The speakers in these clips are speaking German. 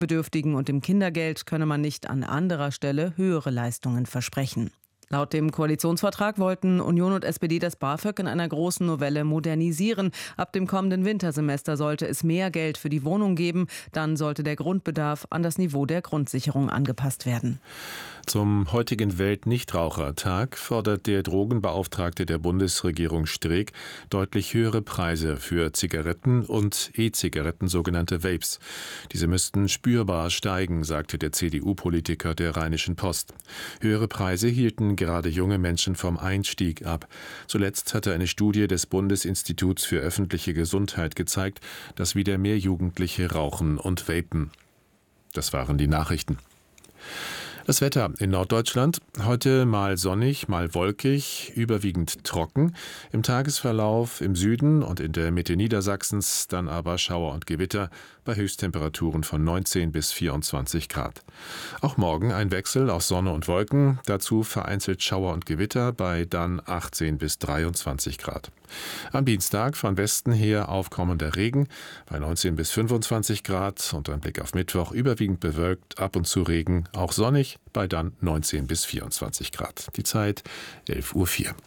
Bedürftigen und dem Kindergeld könne man nicht an anderer Stelle höhere Leistungen versprechen. Laut dem Koalitionsvertrag wollten Union und SPD das BAföG in einer großen Novelle modernisieren. Ab dem kommenden Wintersemester sollte es mehr Geld für die Wohnung geben. Dann sollte der Grundbedarf an das Niveau der Grundsicherung angepasst werden. Zum heutigen Weltnichtrauchertag fordert der Drogenbeauftragte der Bundesregierung Streeck deutlich höhere Preise für Zigaretten und E-Zigaretten, sogenannte Vapes. Diese müssten spürbar steigen, sagte der CDU-Politiker der Rheinischen Post. Höhere Preise hielten gerade junge Menschen vom Einstieg ab. Zuletzt hatte eine Studie des Bundesinstituts für öffentliche Gesundheit gezeigt, dass wieder mehr Jugendliche rauchen und vapen. Das waren die Nachrichten. Das Wetter in Norddeutschland: heute mal sonnig, mal wolkig, überwiegend trocken. Im Tagesverlauf im Süden und in der Mitte Niedersachsens dann aber Schauer und Gewitter bei Höchsttemperaturen von 19 bis 24 Grad. Auch morgen ein Wechsel aus Sonne und Wolken, dazu vereinzelt Schauer und Gewitter bei dann 18 bis 23 Grad. Am Dienstag von Westen her aufkommender Regen bei 19 bis 25 Grad und ein Blick auf Mittwoch: überwiegend bewölkt, ab und zu Regen, auch sonnig bei dann 19 bis 24 Grad. Die Zeit 11:04 Uhr.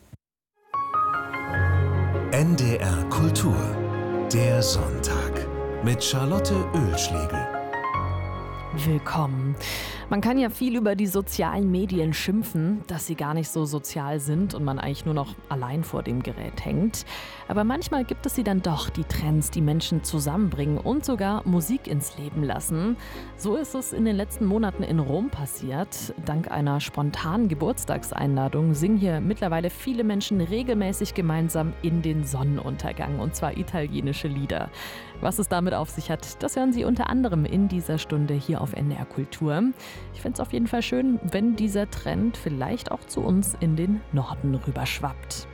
NDR Kultur, der Sonntag mit Charlotte Oehlschlegel. Willkommen. Man kann ja viel über die sozialen Medien schimpfen, dass sie gar nicht so sozial sind und man eigentlich nur noch allein vor dem Gerät hängt. Aber manchmal gibt es sie dann doch, die Trends, die Menschen zusammenbringen und sogar Musik ins Leben lassen. So ist es in den letzten Monaten in Rom passiert. Dank einer spontanen Geburtstagseinladung singen hier mittlerweile viele Menschen regelmäßig gemeinsam in den Sonnenuntergang, und zwar italienische Lieder. Was es damit auf sich hat, das hören Sie unter anderem in dieser Stunde hier auf NDR Kultur. Ich fände es auf jeden Fall schön, wenn dieser Trend vielleicht auch zu uns in den Norden rüberschwappt.